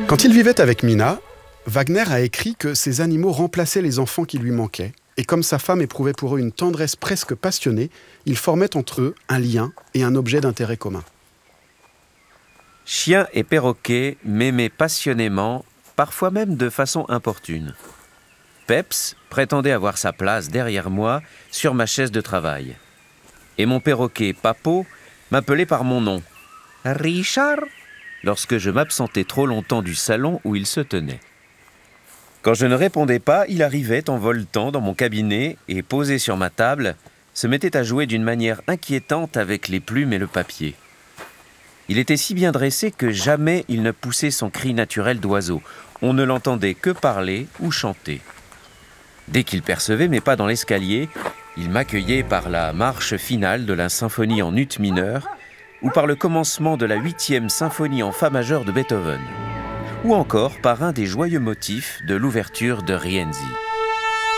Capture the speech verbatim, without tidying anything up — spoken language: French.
Quand il vivait avec Mina, Wagner a écrit que ces animaux remplaçaient les enfants qui lui manquaient, et comme sa femme éprouvait pour eux une tendresse presque passionnée, ils formaient entre eux un lien et un objet d'intérêt commun. Chien et perroquet m'aimaient passionnément, parfois même de façon importune. Peps prétendait avoir sa place derrière moi sur ma chaise de travail. Et mon perroquet Papo m'appelait par mon nom, Richard, lorsque je m'absentais trop longtemps du salon où il se tenait. Quand je ne répondais pas, il arrivait en voletant dans mon cabinet et, posé sur ma table, se mettait à jouer d'une manière inquiétante avec les plumes et le papier. Il était si bien dressé que jamais il ne poussait son cri naturel d'oiseau. On ne l'entendait que parler ou chanter. Dès qu'il percevait mes pas dans l'escalier, il m'accueillait par la marche finale de la symphonie en ut mineur ou par le commencement de la huitième symphonie en fa majeur de Beethoven, ou encore par un des joyeux motifs de l'ouverture de Rienzi.